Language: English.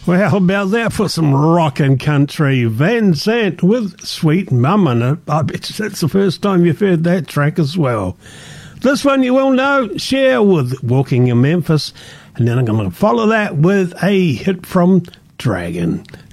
Well, how about that for some rockin' country? Van Sant with Sweet Mum, and I bet you that's the first time you've heard that track as well. This one you will know, Cher with Walking in Memphis, and then I'm going to follow that with a hit from Dragon.